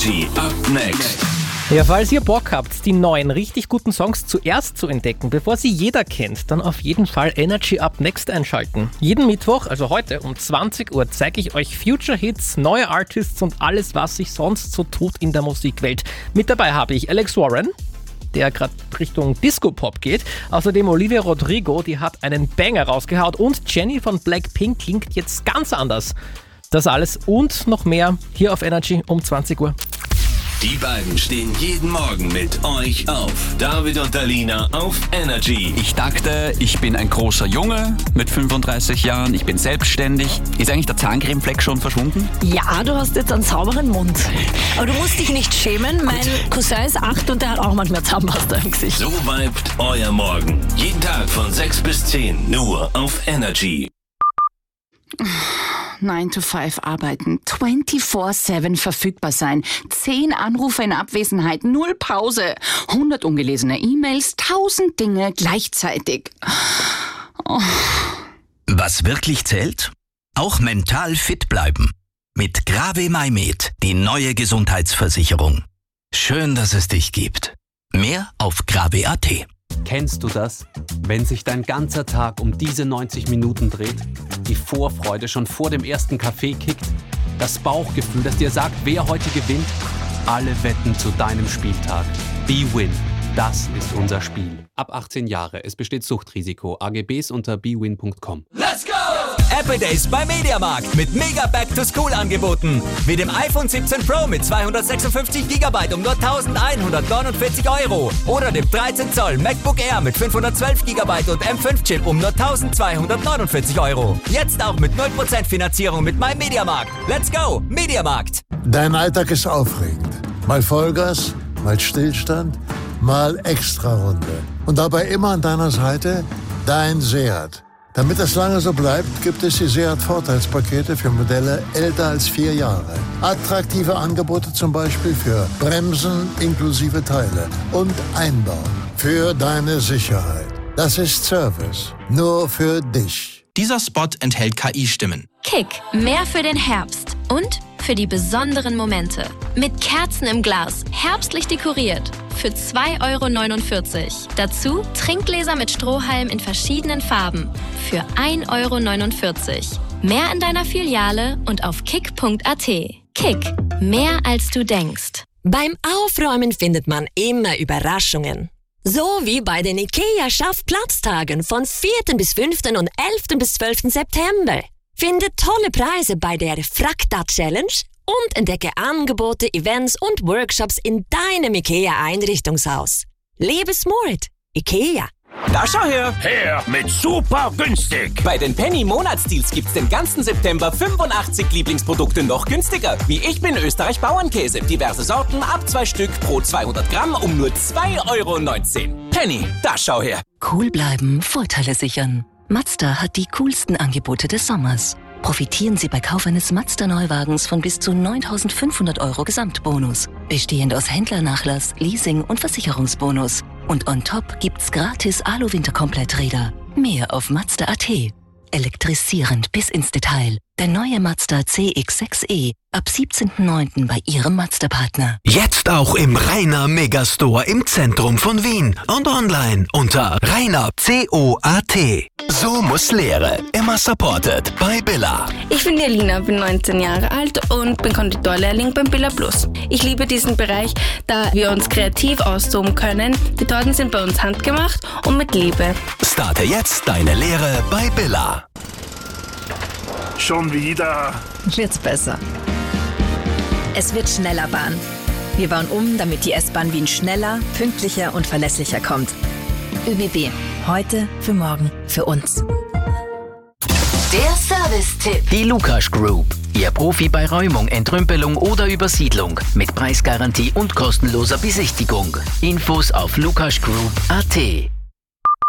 Die Up Next. Ja, falls ihr Bock habt, die neuen, richtig guten Songs zuerst zu entdecken, bevor sie jeder kennt, dann auf jeden Fall Energy Up Next einschalten. Jeden Mittwoch, also heute um 20 Uhr, zeige ich euch Future Hits, neue Artists und alles, was sich sonst so tut in der Musikwelt. Mit dabei habe ich Alex Warren, der gerade Richtung Disco-Pop geht. Außerdem Olivia Rodrigo, die hat einen Banger rausgehaut. Und Jennie von Blackpink klingt jetzt ganz anders. Das alles und noch mehr hier auf Energy um 20 Uhr. Die beiden stehen jeden Morgen mit euch auf. David und Alina auf Energy. Ich dachte, ich bin ein großer Junge mit 35 Jahren. Ich bin selbstständig. Ist eigentlich der Zahncremefleck schon verschwunden? Ja, du hast jetzt einen sauberen Mund. Aber du musst dich nicht schämen. Mein Cousin ist 8 und der hat auch manchmal Zahnpasta im Gesicht. So vibet euer Morgen. Jeden Tag von 6 bis 10. Nur auf Energy. 9 to 5 arbeiten, 24/7 verfügbar sein, 10 Anrufe in Abwesenheit, 0 Pause, 100 ungelesene E-Mails, 1000 Dinge gleichzeitig. Oh. Was wirklich zählt? Auch mental fit bleiben. Mit Grave MyMed, die neue Gesundheitsversicherung. Schön, dass es dich gibt. Mehr auf grave.at. Kennst du das? Wenn sich dein ganzer Tag um diese 90 Minuten dreht, die Vorfreude schon vor dem ersten Kaffee kickt, das Bauchgefühl, das dir sagt, wer heute gewinnt, alle Wetten zu deinem Spieltag. BWin, das ist unser Spiel. Ab 18 Jahre, es besteht Suchtrisiko. AGBs unter bwin.com. Let's go! Apple Days bei Mediamarkt mit mega Back-to-School-Angeboten. Wie dem iPhone 17 Pro mit 256 GB um nur 1.149 € oder dem 13 Zoll MacBook Air mit 512 GB und M5-Chip um nur 1.249 €. Jetzt auch mit 0% Finanzierung mit meinem Mediamarkt. Let's go, Mediamarkt! Dein Alltag ist aufregend. Mal Vollgas, mal Stillstand, mal Extrarunde. Und dabei immer an deiner Seite dein Seat. Damit das lange so bleibt, gibt es die Seat-Vorteilspakete für Modelle älter als 4 Jahre. Attraktive Angebote zum Beispiel für Bremsen inklusive Teile und Einbau. Für deine Sicherheit. Das ist Service. Nur für dich. Dieser Spot enthält KI-Stimmen. Kick, mehr für den Herbst und für die besonderen Momente. Mit Kerzen im Glas, herbstlich dekoriert. Für 2,49 €. Dazu Trinkgläser mit Strohhalm in verschiedenen Farben. Für 1,49 €. Mehr in deiner Filiale und auf kick.at. Kick, mehr als du denkst. Beim Aufräumen findet man immer Überraschungen. So wie bei den IKEA-Schaffplatztagen von 4. bis 5. und 11. bis 12. September. Finde tolle Preise bei der Frakta-Challenge und entdecke Angebote, Events und Workshops in deinem IKEA-Einrichtungshaus. Lebe smart. IKEA. Da schau her! Her mit super günstig. Bei den Penny-Monatsdeals gibt's den ganzen September 85 Lieblingsprodukte noch günstiger. Wie Ich bin Österreich Bauernkäse. Diverse Sorten ab 2 Stück pro 200 Gramm um nur 2,19 €. Penny, da schau her! Cool bleiben, Vorteile sichern. Mazda hat die coolsten Angebote des Sommers. Profitieren Sie bei Kauf eines Mazda-Neuwagens von bis zu 9.500 € Gesamtbonus. Bestehend aus Händlernachlass, Leasing und Versicherungsbonus. Und on top gibt's gratis Alu-Winterkompletträder. Mehr auf Mazda.at. Elektrisierend bis ins Detail. Der neue Mazda CX-6e. Ab 17.09. bei Ihrem Mazda-Partner. Jetzt auch im Rainer Megastore im Zentrum von Wien und online unter rainer.coat. So muss Lehre. Immer supported bei Billa. Ich bin die Alina, bin 19 Jahre alt und bin Konditorlehrling beim Billa Plus. Ich liebe diesen Bereich, da wir uns kreativ austoben können. Die Torten sind bei uns handgemacht und mit Liebe. Starte jetzt deine Lehre bei Billa. Schon wieder. Wird's besser. Es wird schneller Bahn. Wir bauen um, damit die S-Bahn Wien schneller, pünktlicher und verlässlicher kommt. ÖBB. Heute, für morgen, für uns. Der Service-Tipp. Die Lukas Group. Ihr Profi bei Räumung, Entrümpelung oder Übersiedlung. Mit Preisgarantie und kostenloser Besichtigung. Infos auf lukasgroup.at.